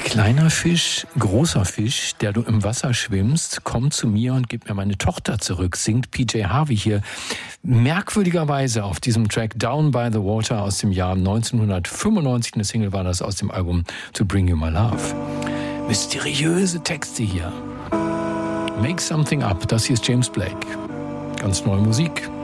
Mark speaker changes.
Speaker 1: Kleiner Fisch, großer Fisch, der du im Wasser schwimmst, komm zu mir und gib mir meine Tochter zurück, singt PJ Harvey hier merkwürdigerweise auf diesem Track Down by the Water aus dem Jahr 1995. Eine Single war das aus dem Album To Bring You My Love. Mysteriöse Texte hier. Make Something Up, das hier ist James Blake. Ganz neue Musik.